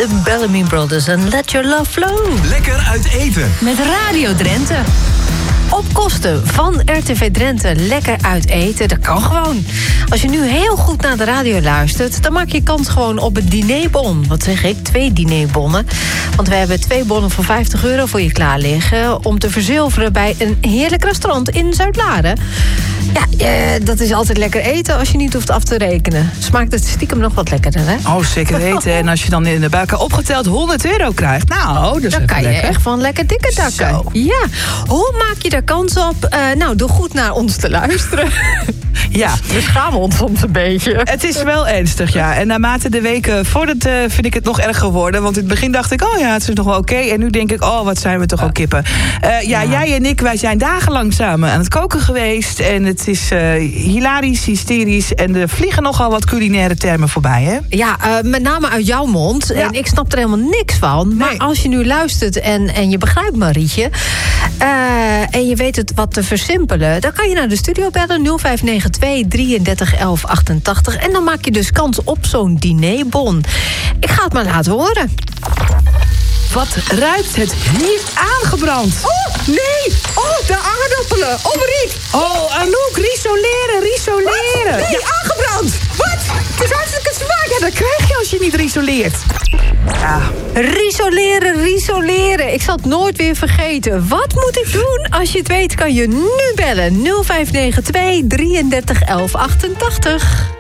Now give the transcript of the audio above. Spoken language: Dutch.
de Bellamy Brothers en Let Your Love Flow. Lekker uit eten. Met Radio Drenthe. Op kosten van RTV Drenthe lekker uit eten, dat kan gewoon. Als je nu heel goed naar de radio luistert, dan maak je kans gewoon op een dinerbon. Wat zeg ik? 2 dinerbonnen. Want we hebben 2 bonnen voor €50 voor je klaar liggen om te verzilveren bij een heerlijk restaurant in Zuidlaren. Ja, dat is altijd lekker eten als je niet hoeft af te rekenen. Smaakt het stiekem nog wat lekkerder, hè? Oh, zeker weten. En als je dan in de buik opgeteld €100 krijgt, nou, dus dan kan je lekker. echt van lekker dikke dakken. Zo. Ja, hoe maak je daar kans op? Door goed naar ons te luisteren. Ja. We schamen ons soms een beetje. Het is wel ernstig, ja. En naarmate de weken voordat vind ik het nog erg geworden. Want in het begin dacht ik, oh ja, het is nog wel oké. En nu denk ik, oh, wat zijn we toch al kippen. Jij en ik, wij zijn dagenlang samen aan het koken geweest. En het is hilarisch, hysterisch. En er vliegen nogal wat culinaire termen voorbij, hè? Ja, met name uit jouw mond. Ja. En ik snap er helemaal niks van. Maar Nee. als je nu luistert en je begrijpt Marietje... en je weet het wat te versimpelen... dan kan je naar de studio bellen 0592 33 11 88. En dan maak je dus kans op zo'n dinerbon. Ik ga het maar laten horen. Wat ruikt het hier aangebrand? Oh, nee! Oh, de aardappelen! Oh, Mariet! Oh, Anouk, risoleren. Nee, aangebrand! Wat? Het is hartstikke zwaar. Ja, dat krijg je als je niet risoleert. Ja. Risoleren. Ik zal het nooit weer vergeten. Wat moet ik doen? Als je het weet, kan je nu bellen. 0592 33 11 88.